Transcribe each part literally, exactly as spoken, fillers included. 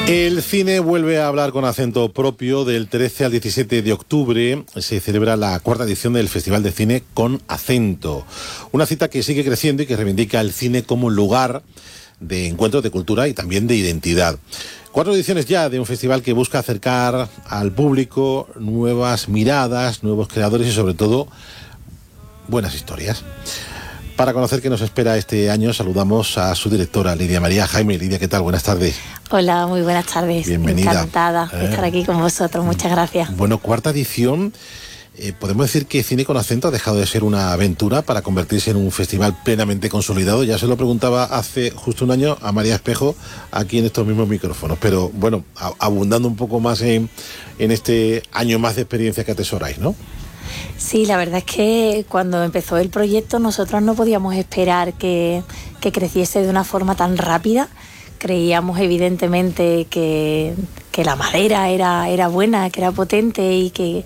El cine vuelve a hablar con acento propio. Del trece al diecisiete de octubre se celebra la cuarta edición del Festival de Cine con Acento. Una cita que sigue creciendo y que reivindica el cine como lugar de encuentro de cultura y también de identidad. Cuatro ediciones ya de un festival que busca acercar al público nuevas miradas, nuevos creadores y sobre todo buenas historias. Para conocer qué nos espera este año, saludamos a su directora, Lidia María Jaime. Lidia, ¿qué tal? Buenas tardes. Hola, muy buenas tardes. Bienvenida. Encantada de eh, estar aquí con vosotros. Muchas gracias. Bueno, cuarta edición. Eh, podemos decir que Cine con Acento ha dejado de ser una aventura para convertirse en un festival plenamente consolidado. Ya se lo preguntaba hace justo un año a María Espejo aquí en estos mismos micrófonos. Pero bueno, a, abundando un poco más en, en este año más de experiencia que atesoráis, ¿no? Sí, la verdad es que cuando empezó el proyecto nosotros no podíamos esperar que, que creciese de una forma tan rápida. Creíamos evidentemente que, que la madera era, era buena, que era potente y que,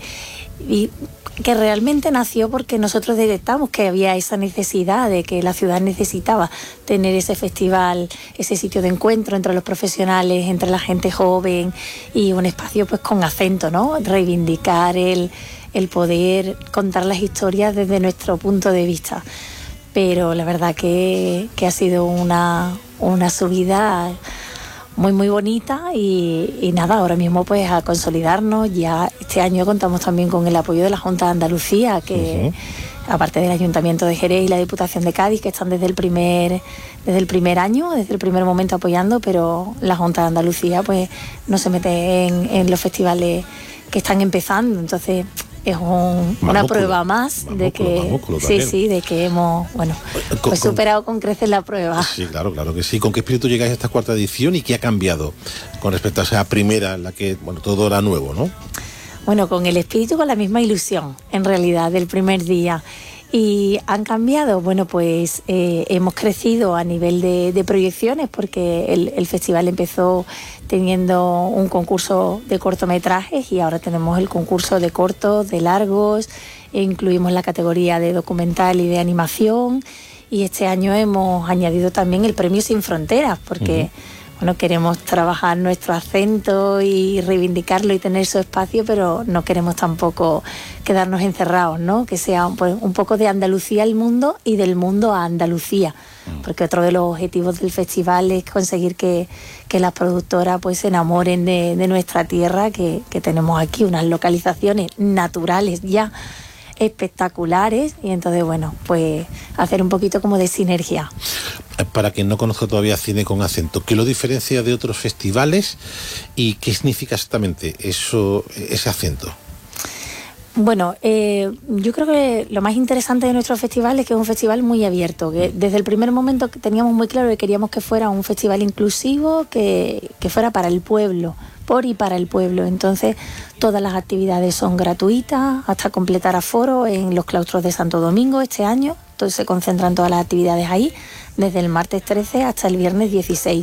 y que realmente nació porque nosotros detectamos que había esa necesidad de que la ciudad necesitaba tener ese festival, ese sitio de encuentro entre los profesionales, entre la gente joven y un espacio pues con acento, ¿no? Reivindicar el... el poder contar las historias desde nuestro punto de vista. Pero la verdad que, que ha sido una, una subida muy muy bonita y, y nada, ahora mismo pues a consolidarnos. Ya este año contamos también con el apoyo de la Junta de Andalucía, que uh-huh. aparte del Ayuntamiento de Jerez y la Diputación de Cádiz, que están desde el primer desde el primer año, desde el primer momento apoyando, pero la Junta de Andalucía pues no se mete en, en los festivales que están empezando, entonces es un, una prueba más de que sí, sí, de que hemos bueno con, pues superado con creces la prueba. Sí, claro, claro que sí. ¿Con qué espíritu llegáis a esta cuarta edición y qué ha cambiado con respecto a esa primera en la que bueno todo era nuevo, ¿no? Bueno, con el espíritu, con la misma ilusión, en realidad, del primer día. ¿Y han cambiado? Bueno, pues eh, hemos crecido a nivel de, de proyecciones porque el, el festival empezó teniendo un concurso de cortometrajes y ahora tenemos el concurso de cortos, de largos, e incluimos la categoría de documental y de animación, y este año hemos añadido también el premio Sin Fronteras porque... Uh-huh. Bueno, queremos trabajar nuestro acento y reivindicarlo y tener su espacio, pero no queremos tampoco quedarnos encerrados, ¿no? Que sea un, pues, un poco de Andalucía al mundo y del mundo a Andalucía, porque otro de los objetivos del festival es conseguir que, que las productoras pues se enamoren de, de nuestra tierra, que, que tenemos aquí unas localizaciones naturales ya espectaculares, y entonces bueno, pues hacer un poquito como de sinergia. Para quien no conozca todavía Cine con Acento, ¿qué lo diferencia de otros festivales y qué significa exactamente eso, ese acento? Bueno, eh, yo creo que lo más interesante de nuestro festival es que es un festival muy abierto, que desde el primer momento teníamos muy claro que queríamos que fuera un festival inclusivo, que, que fuera para el pueblo, por y para el pueblo. Entonces todas las actividades son gratuitas hasta completar aforo en los claustros de Santo Domingo este año. Entonces se concentran todas las actividades ahí, desde el martes trece hasta el viernes dieciséis.